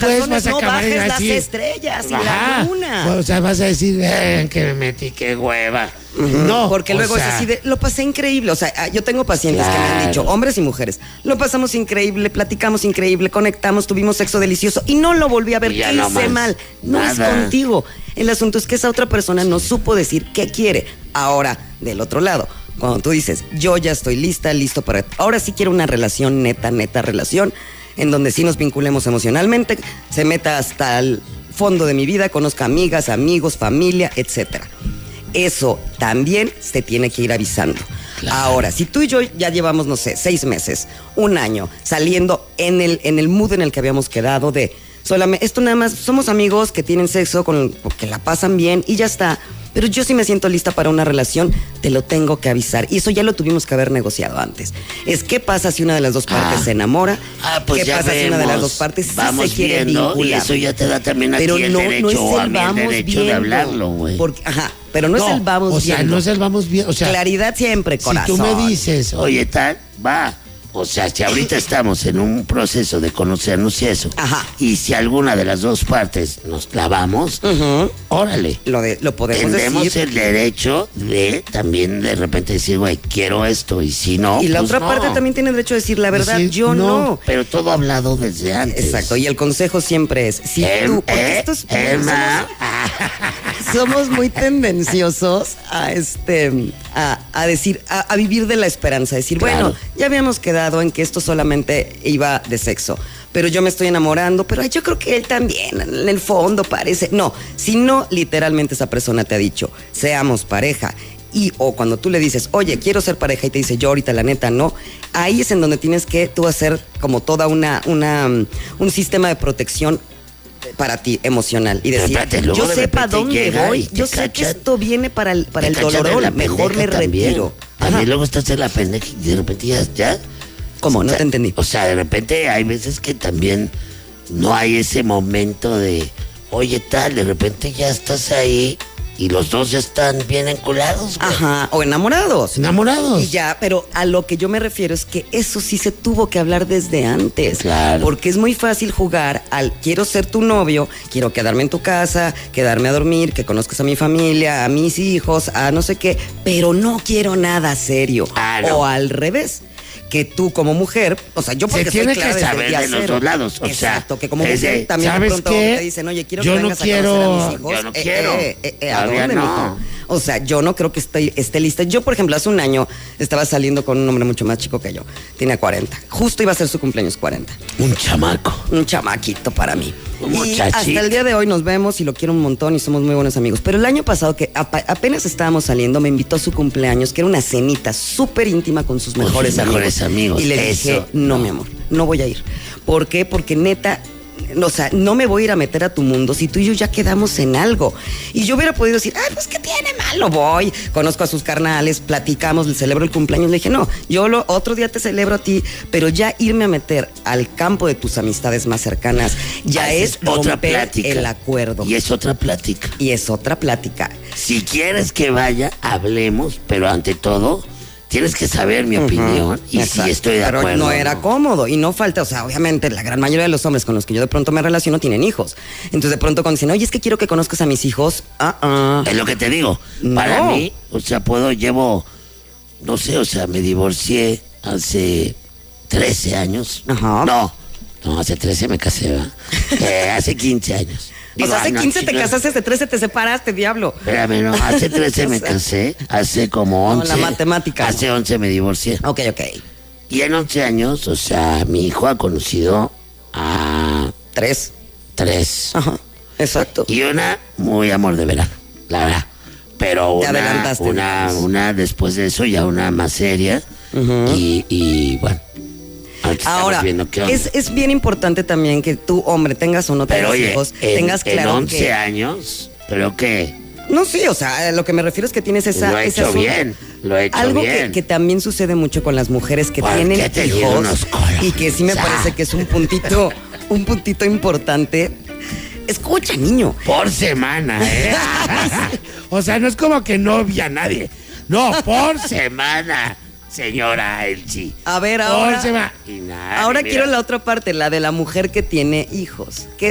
después vas a no acabar bajes así. las estrellas y la luna. O sea, vas a decir, que me metí, qué hueva. No, porque luego es así de, lo pasé increíble. O sea, yo tengo pacientes que me han dicho, hombres y mujeres, lo pasamos increíble, platicamos increíble, conectamos, tuvimos sexo delicioso y no lo volví a ver. ¿Qué hice mal? No es contigo. El asunto es que esa otra persona no supo decir qué quiere. Ahora, del otro lado, cuando tú dices, yo ya estoy listo para... Ahora sí quiero una relación neta relación, en donde sí nos vinculemos emocionalmente, se meta hasta el fondo de mi vida, conozca amigas, amigos, familia, etcétera. Eso también se tiene que ir avisando. Claro. Ahora, si tú y yo ya llevamos, no sé, 6 meses, 1 año, saliendo en el mood en el que habíamos quedado de solamente, esto nada más, somos amigos que tienen sexo, que la pasan bien y ya está. Pero yo sí me siento lista para una relación, te lo tengo que avisar. Y eso ya lo tuvimos que haber negociado antes. ¿Qué pasa si una de las dos partes se enamora? Pues ¿Qué pasa si una de las dos partes sí se quiere vincular? Y eso ya te da también a ti el derecho o a mí el derecho de hablarlo, güey. Pero no es el vamos viendo. O sea, no es el vamos viendo. O sea, claridad siempre, corazón. Si tú me dices, oye, tal, va. O sea, si ahorita estamos en un proceso de conocernos y eso, y si alguna de las dos partes nos clavamos, órale. Lo podemos Tenemos decir. el derecho de también de repente decir, güey, quiero esto, y si no, y la pues otra no. parte también tiene derecho a decir, la verdad, yo no. Pero todo hablado desde antes. Exacto, y el consejo siempre es, si tú, porque esto es... Somos muy tendenciosos a decir, a vivir de la esperanza, decir, bueno, ya habíamos quedado en que esto solamente iba de sexo, pero yo me estoy enamorando, pero yo creo que él también, en el fondo parece. No, si no literalmente esa persona te ha dicho, seamos pareja, o cuando tú le dices, oye, quiero ser pareja, y te dice, yo ahorita la neta no, ahí es en donde tienes que tú hacer como toda un sistema de protección para ti, emocional, y decir, yo sé para dónde voy, yo sé que esto viene para el dolorón, mejor me retiro. También luego estás en la pendeja y de repente ya... ¿Cómo? No te entendí. O sea, de repente hay veces que también no hay ese momento de, oye, tal, de repente ya estás ahí y los dos ya están bien enculados, güey. O enamorados. Enamorados. Y ya, pero a lo que yo me refiero es que eso sí se tuvo que hablar desde antes. Claro. Porque es muy fácil jugar al quiero ser tu novio, quiero quedarme en tu casa, quedarme a dormir, que conozcas a mi familia, a mis hijos, a no sé qué, pero no quiero nada serio. No. O al revés. Que tú como mujer, o sea, yo porque se tiene que saber de los dos lados, o exacto, sea, que como mujer también de pronto te dicen, oye, quiero que vengas a conocer a mis hijos. Yo no quiero. ¿A dónde, mijo? O sea, yo no creo que esté lista. Yo, por ejemplo, hace 1 año estaba saliendo con un hombre mucho más chico que yo. Tenía 40. Justo iba a ser su cumpleaños 40. Un chamaco. Un chamaquito para mí. Un y hasta el día de hoy nos vemos y lo quiero un montón y somos muy buenos amigos. Pero el año pasado, que apenas estábamos saliendo, me invitó a su cumpleaños, que era una cenita súper íntima con sus mejores amigos. Y le dije, no, mi amor, no voy a ir. ¿Por qué? Porque neta... O sea, no me voy a ir a meter a tu mundo si tú y yo ya quedamos en algo. Y yo hubiera podido decir, pues ¿qué tiene malo? Voy, conozco a sus carnales, platicamos, le celebro el cumpleaños. Le dije, no, yo otro día te celebro a ti, pero ya irme a meter al campo de tus amistades más cercanas ya es otra romper plática. El acuerdo. Y es otra plática. Si quieres que vaya, hablemos, pero ante todo... Tienes que saber mi opinión y si estoy de acuerdo. Pero no era cómodo y no falta, o sea, obviamente la gran mayoría de los hombres con los que yo de pronto me relaciono tienen hijos. Entonces de pronto cuando dicen, oye, es que quiero que conozcas a mis hijos, Es lo que te digo. Para mí, o sea, llevo, no sé, o sea, me divorcié hace 13 años. No, hace 13 me casé, ¿verdad? Hace 15 años. Digo, o sea, hace 15 te casaste, hace 13 te separaste, diablo. Espérame, no, hace 13 me casé, hace como 11. No, la matemática. Hace 11 me divorcié. Ok. Y en 11 años, o sea, mi hijo ha conocido a... 3. Exacto. Y una muy amor de verano, la verdad. Pero una después de eso, ya una más seria. Y bueno. Ahora, es bien importante también que tú, hombre, tengas o no tengas hijos, tengas claro en 11 años, pero que... No, sí, o sea, lo que me refiero es que tienes esa... Lo he hecho bien. Algo que también sucede mucho con las mujeres que tienen hijos y que sí me parece que es un puntito importante. Escucha, niño. Por semana, O sea, no es como que no vi a nadie. No, por semana. Señora Elchi. A ver, ahora quiero la otra parte, la de la mujer que tiene hijos.